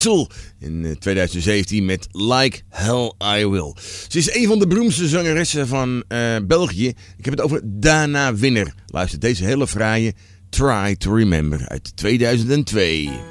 in 2017 met Like Hell I Will. Ze is een van de beroemdste zangeressen van België. Ik heb het over Dana Winner. Luister deze hele fraaie Try to Remember uit 2002.